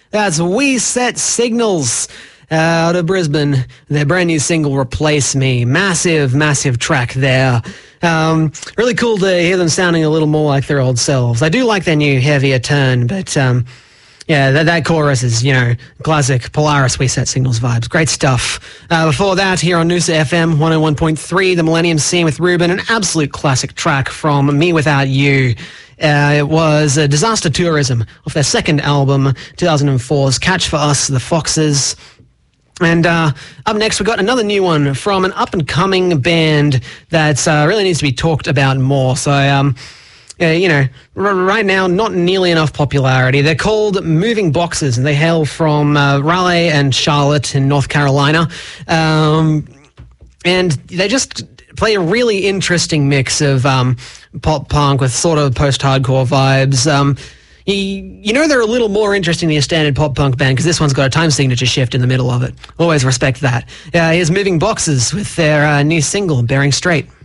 That's We Set Signals out of Brisbane. Their brand new single, Replace Me. Massive, massive track there. Really cool to hear them sounding a little more like their old selves. I do like their new heavier turn, but yeah, that chorus is, classic Polaris We Set Signals vibes. Great stuff. Before that, here on Noosa FM 101.3, The Millennium Scene with Ruben, an absolute classic track from Me Without You. It was Disaster Tourism off their second album, 2004's Catch For Us, The Foxes. And up next, we've got another new one from an up-and-coming band that really needs to be talked about more. So, right now, not nearly enough popularity. They're called Moving Boxes, and they hail from Raleigh and Charlotte in North Carolina. And they just play a really interesting mix of pop-punk with sort of post-hardcore vibes. They're a little more interesting than your standard pop-punk band because this one's got a time signature shift in the middle of it. Always respect that. Here's Moving Boxes with their new single, Bearing Straight.